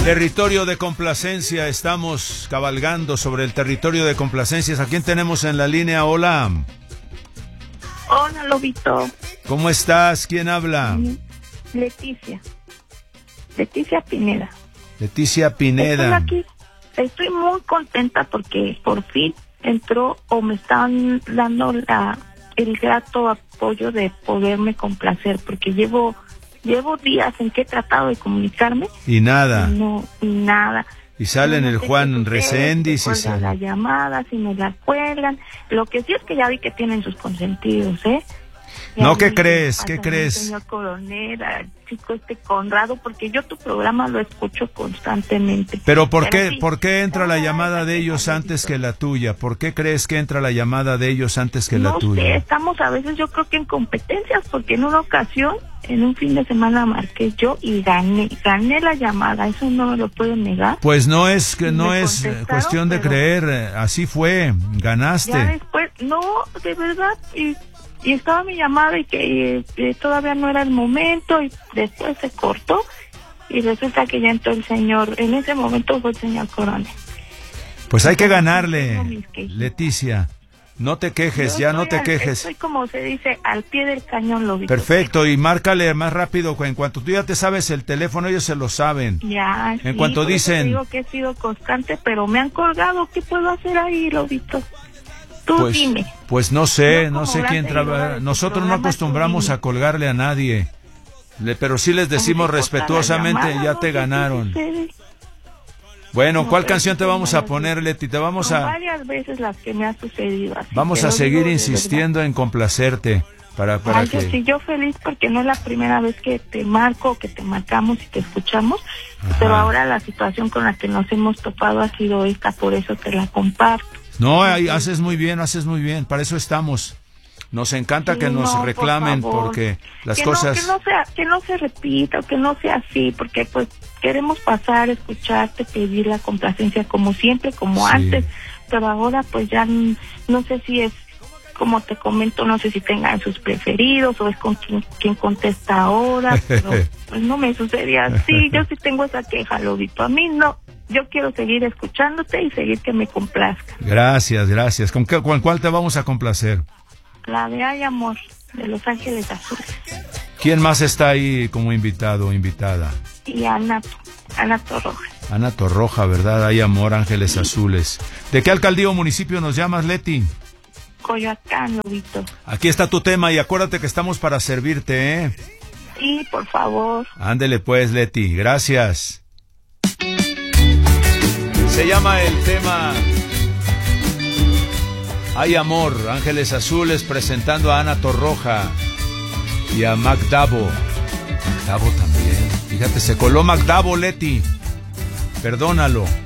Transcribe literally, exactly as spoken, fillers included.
Territorio de complacencia, estamos cabalgando sobre el territorio de complacencias. ¿A quién tenemos en la línea? Hola. Hola, Lobito. ¿Cómo estás? ¿Quién habla? Leticia. Leticia Pineda. Leticia Pineda. Estoy aquí. Estoy muy contenta porque por fin entró o me están dando la el grato apoyo de poderme complacer, porque llevo llevo días en que he tratado de comunicarme y nada. Y no, y nada. Y salen no el sé Juan qué Reséndiz si y sale la llamada, si me la cuelgan. Lo que sí es que ya vi que tienen sus consentidos, ¿eh? Ya no, ¿qué vi, crees? hasta ¿Qué el crees? Señor Coronel, al chico este Conrado, porque yo tu programa lo escucho constantemente. Pero ¿por qué, sí, ¿por qué entra la llamada de ellos Lobito. antes que la tuya? ¿Por qué crees que entra la llamada de ellos antes que la No tuya? sé, estamos a veces yo creo que en competencias, porque en una ocasión, en un fin de semana marqué yo y gané, gané la llamada, eso no me lo pueden negar. Pues no es que no Me es contestaron, cuestión de pero creer, así fue, ganaste. Ya después, no, de verdad, y, y estaba mi llamada y que eh, todavía no era el momento y después se cortó y resulta que ya entró el señor, en ese momento fue el señor Coronel. Pues hay que ganarle, Tengo mis quejitas. Leticia. No te quejes, Yo ya no estoy te al- quejes. Estoy como se dice, al pie del cañón, lo vi. Perfecto, y márcale más rápido, en cuanto tú ya te sabes el teléfono, ellos se lo saben. Ya, En sí, cuanto por eso dicen- te digo que he sido constante, pero me han colgado. ¿Qué puedo hacer ahí, Lobito? Tú Pues, dime. pues no sé, Yo no como sé gran quién seguidora trabaja. de tu Nosotros no programa, tú acostumbramos dime. a colgarle a nadie. Le- pero sí les decimos ¿Cómo se corta la respetuosamente, llamada? ya No te sé qué ganaron. sucede. Bueno, No, ¿cuál pero canción sí te tengo vamos a ganas poner, de- Leti? Te vamos Son a varias veces las que me ha sucedido así. vamos te a lo seguir digo de insistiendo en complacerte para para Ay, yo que sí, yo feliz porque no es la primera vez que te marco, que te marcamos y te escuchamos, Ajá. pero ahora la situación con la que nos hemos topado ha sido esta, por eso te la comparto. No, ahí haces muy bien, haces muy bien, para eso estamos. Nos encanta Sí, que nos no, por reclamen favor. porque las que cosas... No, que, no sea, que no se repita, que no sea así, porque pues queremos pasar, escucharte, pedir la complacencia como siempre, como Sí. antes, pero ahora pues ya n- no sé si es, como te comento, no sé si tengan sus preferidos o es con quien, quien contesta ahora, pero pues no me sucede así. Yo sí tengo esa queja, Lobito. A mí no, yo quiero seguir escuchándote y seguir que me complazca. Gracias, gracias. ¿Con, qué, ¿Con cuál te vamos a complacer? La de Ay Amor, de Los Ángeles Azules. ¿Quién más está ahí como invitado o invitada? Y Ana, Ana Torroja. Ana Torroja, ¿verdad? Hay amor, Ángeles Azules. ¿De qué alcaldía o municipio nos llamas, Leti? Coyoacán, Lobito. Aquí está tu tema y acuérdate que estamos para servirte, ¿eh? Sí, por favor. Ándele pues, Leti. Gracias. Se llama el tema Hay amor, Ángeles Azules, presentando a Ana Torroja y a Mac Davo. Mac Davo también. Fíjate, se coló Mac Davo, Leti. Perdónalo.